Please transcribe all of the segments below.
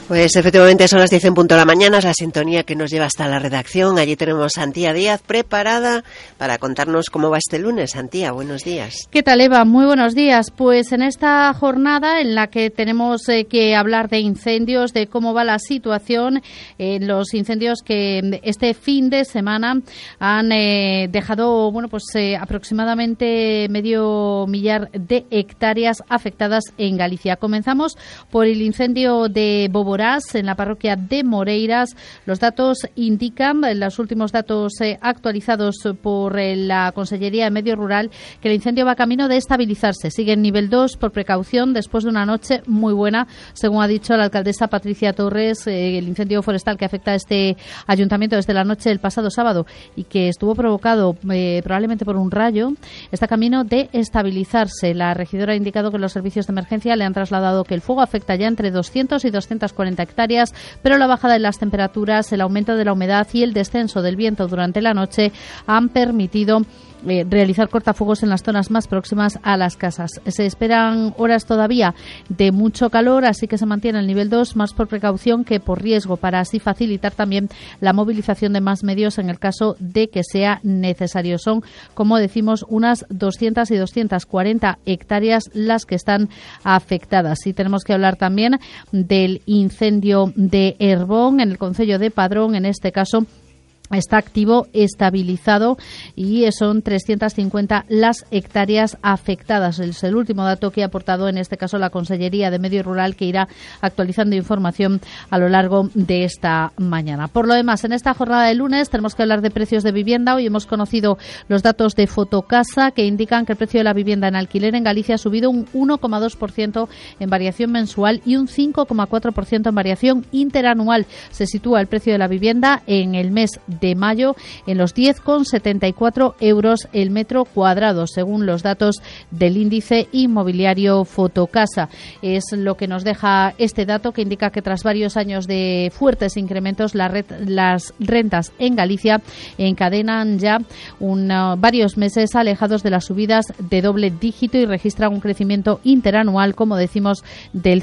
Pues efectivamente son las 10 en punto de la mañana, es la sintonía que nos lleva hasta la redacción. Allí tenemos a Antía Díaz preparada para contarnos cómo va este lunes. Antía, buenos días. ¿Qué tal, Eva? Muy buenos días. Pues en esta jornada en la que tenemos que hablar de incendios, de cómo va la situación, los incendios que este fin de semana han dejado aproximadamente medio millar de hectáreas afectadas en Galicia. Comenzamos por el incendio de Boborás, en la parroquia de Moreiras. Los datos indican, los últimos datos actualizados por la Consellería de Medio Rural, que el incendio va camino de estabilizarse. Sigue en nivel 2 por precaución después de una noche muy buena, según ha dicho la alcaldesa Patricia Torres. El incendio forestal que afecta a este ayuntamiento desde la noche del pasado sábado y que estuvo provocado probablemente por un rayo, está camino de estabilizarse. La regidora ha indicado que los servicios de emergencia le han trasladado que el fuego afecta ya entre 200 y 240 hectáreas, pero la bajada de las temperaturas, el aumento de la humedad y el descenso del viento durante la noche han permitido realizar cortafuegos en las zonas más próximas a las casas. Se esperan horas todavía de mucho calor, así que se mantiene el nivel 2 más por precaución que por riesgo, para así facilitar también la movilización de más medios en el caso de que sea necesario. Son, como decimos, unas 200 y 240 hectáreas las que están afectadas. Y tenemos que hablar también del incendio de Herbón, en el concello de Padrón. En este caso está activo, estabilizado, y son 350 las hectáreas afectadas. Es el último dato que ha aportado en este caso la Consellería de Medio Rural, que irá actualizando información a lo largo de esta mañana. Por lo demás, en esta jornada de lunes tenemos que hablar de precios de vivienda. Hoy hemos conocido los datos de Fotocasa, que indican que el precio de la vivienda en alquiler en Galicia ha subido un 1,2% en variación mensual y un 5,4% en variación interanual. Se sitúa el precio de la vivienda en el mes de mayo en los 10,74 euros el metro cuadrado, según los datos del índice inmobiliario Fotocasa. Es lo que nos deja este dato, que indica que tras varios años de fuertes incrementos, las rentas en Galicia encadenan ya varios meses alejados de las subidas de doble dígito y registran un crecimiento interanual, como decimos, del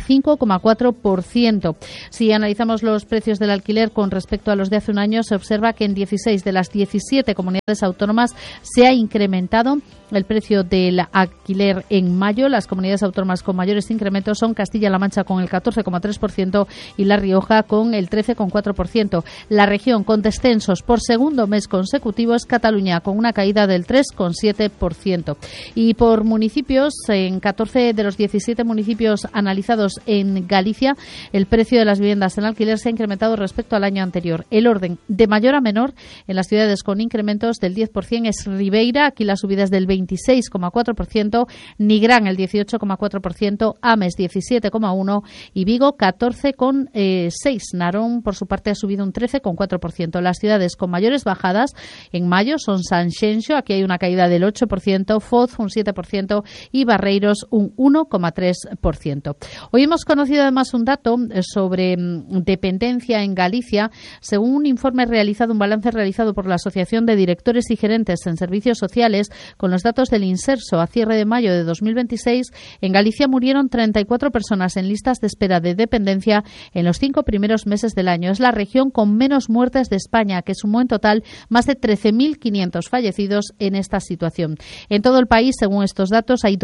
5,4%. Si analizamos los precios del alquiler con respecto a los de hace un año, se observa que en 16 de las 17 comunidades autónomas se ha incrementado el precio del alquiler en mayo. Las comunidades autónomas con mayores incrementos son Castilla-La Mancha con el 14,3% y La Rioja con el 13,4%. La región con descensos por segundo mes consecutivo es Cataluña, con una caída del 3,7%. Y por municipios, en 14 de los 17 municipios analizados en Galicia, el precio de las viviendas en alquiler se ha incrementado respecto al año anterior. El orden de mayor a menor en las ciudades con incrementos del 10% es Ribeira, aquí la subida es del 26,4%, Nigrán el 18,4%, Ames 17,1% y Vigo 14,6%. Narón, por su parte, ha subido un 13,4%. Las ciudades con mayores bajadas en mayo son Sanxenxo, aquí hay una caída del 8%, Foz un 7% y Barreiros un 1,3%. Hoy hemos conocido además un dato sobre dependencia en Galicia. Según un informe realizado, un balance realizado por la Asociación de Directores y Gerentes en Servicios Sociales, con los datos del Inserso a cierre de mayo de 2026, en Galicia murieron 34 personas en listas de espera de dependencia en los 5 primeros meses del año. Es la región con menos muertes de España, que sumó en total más de 13.500 fallecidos en esta situación. En todo el país, según estos datos, hay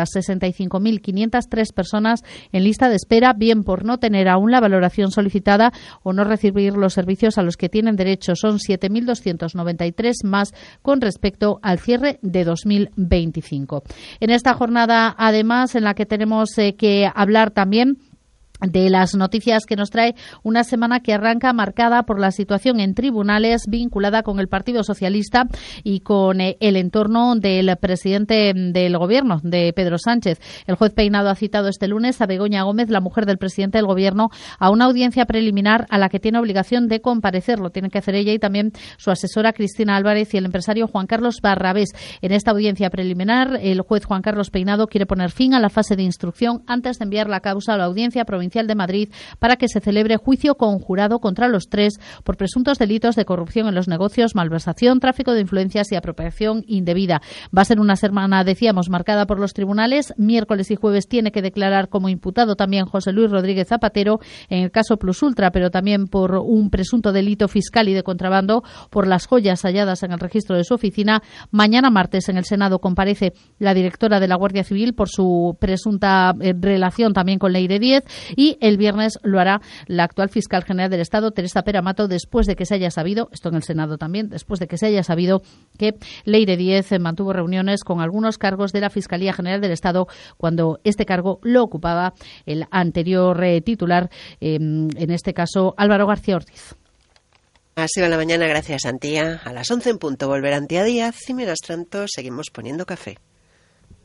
265.503 personas en lista de espera, bien por no tener aún la valoración solicitada o no recibir los servicios a los que tienen derecho. Son 7.293 más con respecto al cierre de 2025. En esta jornada, además, en la que tenemos que hablar también de las noticias que nos trae una semana que arranca marcada por la situación en tribunales vinculada con el Partido Socialista y con el entorno del presidente del Gobierno, de Pedro Sánchez. El juez Peinado ha citado este lunes a Begoña Gómez, la mujer del presidente del Gobierno, a una audiencia preliminar a la que tiene obligación de comparecer. Lo tiene que hacer ella y también su asesora Cristina Álvarez y el empresario Juan Carlos Barrabés. En esta audiencia preliminar, el juez Juan Carlos Peinado quiere poner fin a la fase de instrucción antes de enviar la causa a la Audiencia Provincial Provincial de Madrid para que se celebre juicio conjurado contra los tres por presuntos delitos de corrupción en los negocios, malversación, tráfico de influencias y apropiación indebida. Va a ser una semana, decíamos, marcada por los tribunales. Miércoles y jueves tiene que declarar como imputado también José Luis Rodríguez Zapatero en el caso Plus Ultra, pero también por un presunto delito fiscal y de contrabando por las joyas halladas en el registro de su oficina. Mañana martes en el Senado comparece la directora de la Guardia Civil por su presunta relación también con Leire Díez, y el viernes lo hará la actual fiscal general del Estado, Teresa Peramato, después de que se haya sabido, esto en el Senado también, después de que se haya sabido que Leire Díez mantuvo reuniones con algunos cargos de la Fiscalía General del Estado cuando este cargo lo ocupaba el anterior titular, en este caso Álvaro García Ortiz. Así va la mañana, gracias Antía. A las 11 en punto volverá Antía Díaz y mientras tanto seguimos poniendo café.